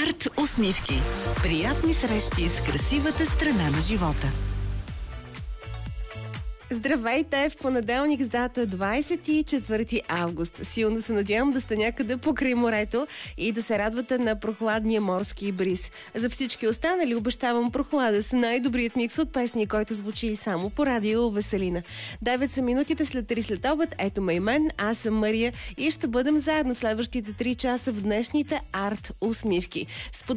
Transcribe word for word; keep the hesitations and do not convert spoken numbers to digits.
Арт усмивки. Приятни срещи с красивата страна на живота. Здравейте! В понеделник с дата двадесет и четвърти август. Силно се надявам да сте някъде покрай морето и да се радвате на прохладния морски бриз. За всички останали обещавам прохлада с най-добрият микс от песни, който звучи само по радио Веселина. девет са минутите след три след обед. Ето ме и мен, аз съм Мария и ще бъдем заедно в следващите три часа в днешните арт усмивки.